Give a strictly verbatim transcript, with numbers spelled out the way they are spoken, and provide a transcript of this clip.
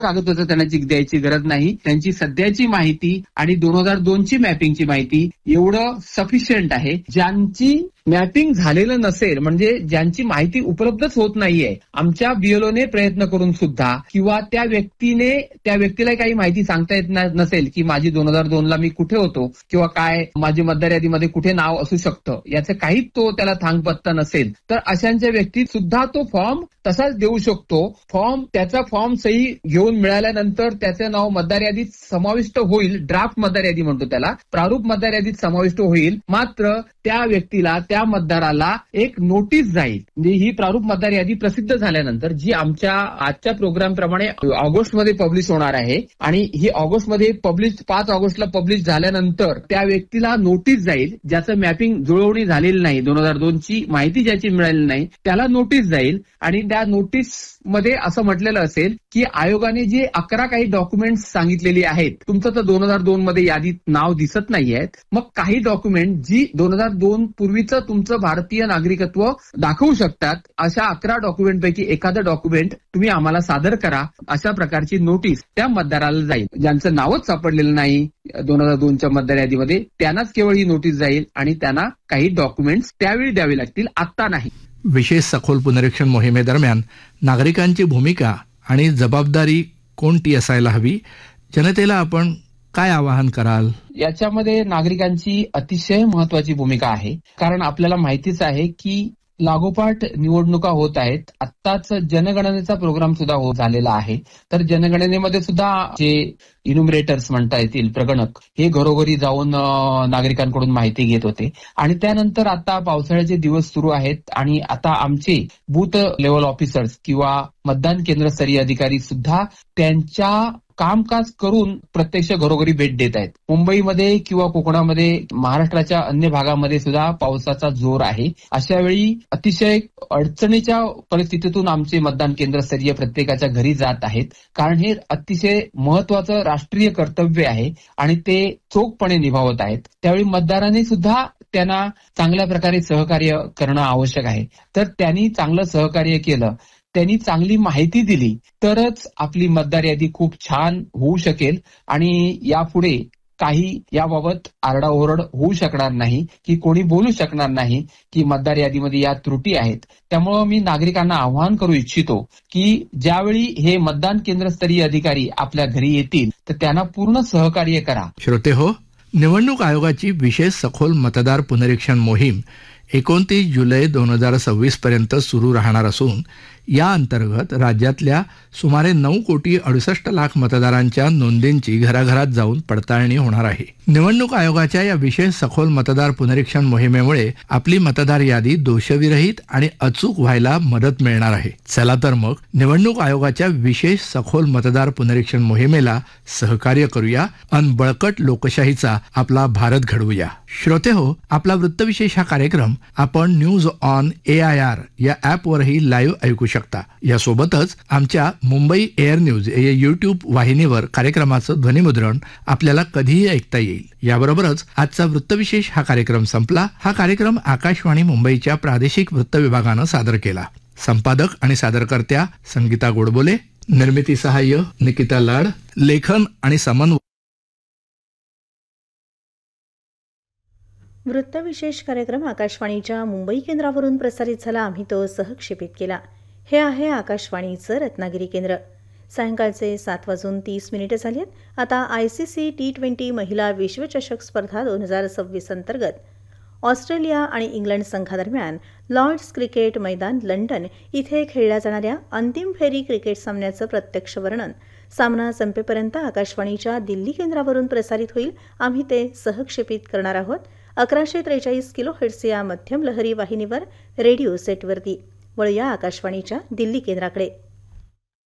कागदपत्र त्यांना द्यायची गरज नाही. त्यांची सध्याची माहिती आणि दोन हजार दोनची मॅपिंगची माहिती एवढं सफिशियंट आहे. ज्यांची मॅपिंग झालेलं नसेल म्हणजे ज्यांची माहिती उपलब्धच होत नाहीये, आमच्या बीएलओने प्रयत्न करून सुद्धा किंवा त्या व्यक्तीने त्या व्यक्तीला काही माहिती सांगता येत नसेल की माझी दोन हजार दोन ला मी कुठे होतो किंवा काय माझी मतदार यादीमध्ये कुठे नाव असू शकतं, याचं काहीच तो त्याला थांगपत्ता नसेल, तर अशांच्या व्यक्ती सुद्धा तो फॉर्म तसाच देऊ शकतो. फॉर्म त्याचा फॉर्म सही घेऊन मिळाल्यानंतर त्याचं नाव मतदार यादीत समाविष्ट होईल. ड्राफ्ट मतदार यादी म्हणतो त्याला, प्रारूप मतदार यादीत समाविष्ट होईल. मात्र त्या व्यक्तीला त्या मतदाराला एक नोटीस जाईल. म्हणजे ही प्रारूप मतदार यादी प्रसिद्ध झाल्यानंतर जी आमच्या आजच्या प्रोग्राम प्रमाणे ऑगस्टमध्ये पब्लिश होणार आहे आणि ही ऑगस्टमध्ये पब्लिश पाच ऑगस्टला पब्लिश झाल्यानंतर त्या व्यक्तीला नोटीस जाईल. ज्याचं मॅपिंग जुळवणी झालेली नाही, दोन हजार दोनची माहिती ज्याची मिळालेली नाही त्याला नोटीस जाईल आणि त्या नोटीस मध्ये असं म्हटलेलं असेल की आयोगाने जे अकरा काही डॉक्युमेंट्स सांगितलेली आहेत, तुमचं तर दोन हजार दोन मध्ये यादीत नाव दिसत नाहीये, मग काही डॉक्युमेंट जी दोन हजार दोन पूर्वीचं तुमचं भारतीय नागरिकत्व दाखवू शकतात, अशा अकरा डॉक्युमेंट पैकी एखादं डॉक्युमेंट तुम्ही आम्हाला सादर करा, अशा प्रकारची नोटीस त्या मतदाराला जाईल. ज्यांचं नावच सापडलेलं नाही दोन हजार दोनच्या मतदार यादीमध्ये त्यांनाच केवळ ही नोटीस जाईल आणि त्यांना काही डॉक्युमेंट्स त्यावेळी द्यावे लागतील, आत्ता नाही. विशेष सखोल पुनरीक्षण मोहिमेदरम्यान नागरिकांची भूमिका आणि जबाबदारी कोणती असायला हवी, जनतेला आपण काय आवाहन कराल? याच्यामध्ये नागरिकांची अतिशय महत्वाची भूमिका आहे. कारण आपल्याला माहितीच आहे की लागोपाठ निवडणुका होत आहेत. आत्ताच जनगणनेचा प्रोग्राम सुद्धा होत झालेला आहे. तर जनगणनेमध्ये सुद्धा जे इन्युमरेटर्स म्हणता येतील, प्रगणक, हे घरोघरी जाऊन नागरिकांकडून माहिती घेत होते आणि त्यानंतर आता पावसाळ्याचे दिवस सुरू आहेत आणि आता आमचे बूथ लेव्हल ऑफिसर्स किंवा मतदान केंद्रस्तरीय अधिकारी सुद्धा त्यांच्या कामकाज करून प्रत्यक्ष घरोघरी भेट देत आहेत. मुंबईमध्ये किंवा कोकणामध्ये, महाराष्ट्राच्या अन्य भागामध्ये सुद्धा पावसाचा जोर आहे. अशा वेळी अतिशय अडचणीच्या परिस्थितीतून आमचे मतदान केंद्रस्तरीय प्रत्येकाच्या घरी जात आहेत. कारण हे अतिशय महत्वाचं राष्ट्रीय कर्तव्य आहे आणि ते चोखपणे निभावत आहेत. त्यावेळी मतदारांनी सुद्धा त्यांना चांगल्या प्रकारे सहकार्य करणं आवश्यक आहे. तर त्यांनी चांगलं सहकार्य केलं, त्यांनी चांगली माहिती दिली तरच आपली मतदार यादी खूप छान होऊ शकेल आणि यापुढे काही याबाबत आरडाओरड होऊ शकणार नाही की कोणी बोलू शकणार नाही की मतदार यादीमध्ये या त्रुटी आहेत. त्यामुळं मी नागरिकांना आवाहन करू इच्छितो की ज्यावेळी हे मतदान केंद्रस्तरीय अधिकारी आपल्या घरी येतील तर त्यांना पूर्ण सहकार्य करा. श्रोते हो, निवडणूक आयोगाची विशेष सखोल मतदार पुनरीक्षण मोहीम एकोणतीस जुलै दोन हजार सव्वीस पर्यंत सुरू राहणार असून या अंतर्गत राज्यातल्या सुमारे नऊ कोटी अडुसष्ट लाख मतदारांच्या नोंदींची घराघरात जाऊन पडताळणी होणार आहे. निवडणूक आयोगाच्या या विशेष सखोल मतदार पुनरीक्षण मोहिमेमुळे आपली मतदार यादी दोषविरहित आणि अचूक व्हायला मदत मिळणार आहे. चला तर मग निवडणूक आयोगाच्या विशेष सखोल मतदार पुनरीक्षण मोहिमेला सहकार्य करूया आणि बळकट लोकशाहीचा आपला भारत घडवूया. श्रोते हो, आपला वृत्तविशेष हा कार्यक्रम आपण news on A I R या ॲपवरही लाईव्ह ऐकू शकता. यासोबतच आमच्या मुंबई एअर न्यूज या युट्यूब वाहिनीवर कार्यक्रमाचं ध्वनिमुद्रण आपल्याला कधीही ऐकता येईल. याबरोबरच आजचा वृत्तविशेष हा कार्यक्रम संपला. हा कार्यक्रम आकाशवाणी मुंबईच्या प्रादेशिक वृत्त विभागानं सादर केला. संपादक आणि सादरकर्त्या संगीता गोडबोले, निर्मिती सहाय्य निकिता लाड, लेखन आणि समन्वय. वृत्तविशेष कार्यक्रम आकाशवाणीच्या मुंबई केंद्रावरून प्रसारित झाला. आम्ही तो सहक्षेपित केला. हे आहे आकाशवाणीचं रत्नागिरी केंद्र. सायंकाळचे सात वाजून तीस मिनिटं झाली आहेत. आता I C C T twenty महिला विश्वचषक स्पर्धा दोन हजार सव्वीस अंतर्गत ऑस्ट्रेलिया आणि इंग्लंड संघादरम्यान लॉर्ड्स क्रिकेट मैदान लंडन इथे खेळल्या जाणाऱ्या अंतिम फेरी क्रिकेट सामन्याचं प्रत्यक्ष वर्णन सामना संपेपर्यंत आकाशवाणीच्या दिल्ली केंद्रावरून प्रसारित होईल. आम्ही ते सहक्षेपित करणार आहोत अकराशे त्रेचाळीस किलो हर्ट्झ या मध्यम लहरी वाहिनीवर रेडिओ सेटवरती. वळूया आकाशवाणीच्या दिल्ली केंद्राकडे.